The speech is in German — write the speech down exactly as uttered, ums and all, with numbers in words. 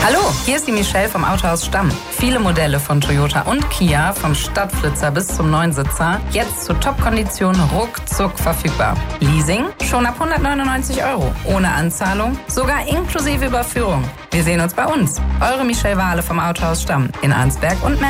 Hallo, hier ist die Michelle vom Autohaus Stamm. Viele Modelle von Toyota und Kia, vom Stadtflitzer bis zum Neunsitzer, jetzt zu Top-Konditionen ruckzuck verfügbar. Leasing schon ab hundertneunundneunzig Euro, ohne Anzahlung, sogar inklusive Überführung. Wir sehen uns bei uns. Eure Michelle Wahle vom Autohaus Stamm in Arnsberg und